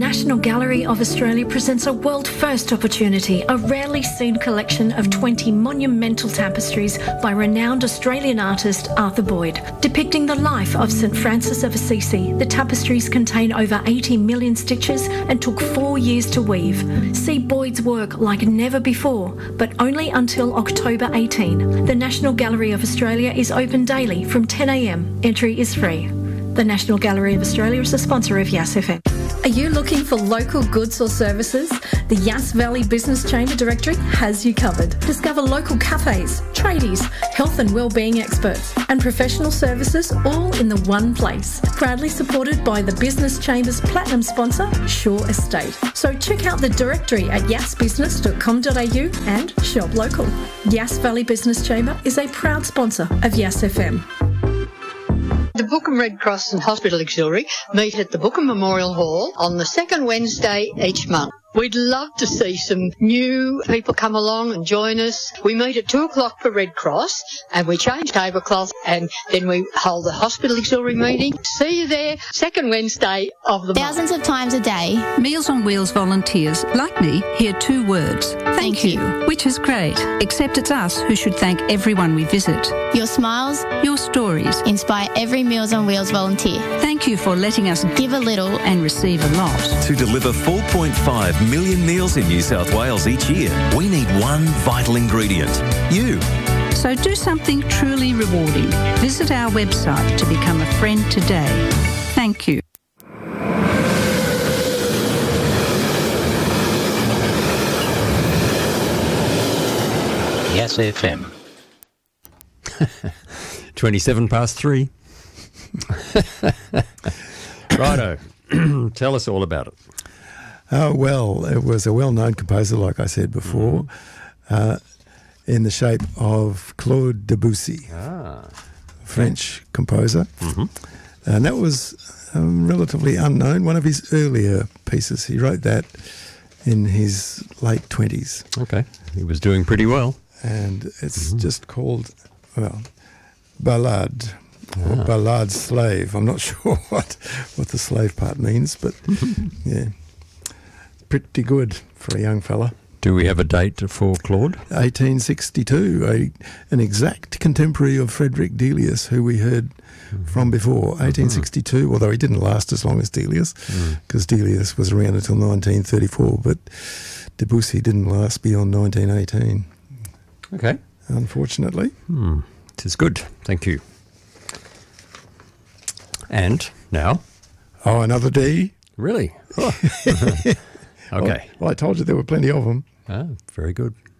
National Gallery of Australia presents a world-first opportunity, a rarely seen collection of 20 monumental tapestries by renowned Australian artist Arthur Boyd. Depicting the life of St Francis of Assisi, the tapestries contain over 80 million stitches and took 4 years to weave. See Boyd's work like never before, but only until October 18. The National Gallery of Australia is open daily from 10 a.m. Entry is free. The National Gallery of Australia is a sponsor of Yass FM. Are you looking for local goods or services? The Yass Valley Business Chamber Directory has you covered. Discover local cafes, tradies, health and wellbeing experts and professional services all in the one place. Proudly supported by the Business Chamber's platinum sponsor, Shore Estate. So check out the directory at yassbusiness.com.au and shop local. Yass Valley Business Chamber is a proud sponsor of Yass FM. The Bookham Red Cross and Hospital Auxiliary meet at the Bookham Memorial Hall on the second Wednesday each month. We'd love to see some new people come along and join us. We meet at 2 o'clock for Red Cross and we change tablecloth and then we hold the Hospital Auxiliary meeting. See you there, second Wednesday of the month. Thousands of times a day, Meals on Wheels volunteers, like me, hear 2 words. Thank you. Which is great, except it's us who should thank everyone we visit. Your smiles, your stories inspire every Meals on Wheels volunteer. Thank you for letting us give a little and receive a lot. To deliver 4.5 million meals in New South Wales each year, we need one vital ingredient: you. So do something truly rewarding. Visit our website to become a friend today. Thank you. Yass FM. 27 past 3. Righto. Tell us all about it. Well, it was a well-known composer, like I said before, in the shape of Claude Debussy, French composer. And that was relatively unknown, one of his earlier pieces. He wrote that in his late 20s. Okay. He was doing pretty well. And it's just called, well, Ballade, or Ballade Slave. I'm not sure what the slave part means, but yeah. Pretty good for a young fella. Do we have a date for Claude? 1862, an exact contemporary of Frederick Delius, who we heard from before. 1862, although he didn't last as long as Delius, because Delius was around until 1934, but Debussy didn't last beyond 1918. Okay. Unfortunately. It is good. Thank you. And now? Oh, another D. Really? Oh. Okay. Well, I told you there were plenty of them. Very good.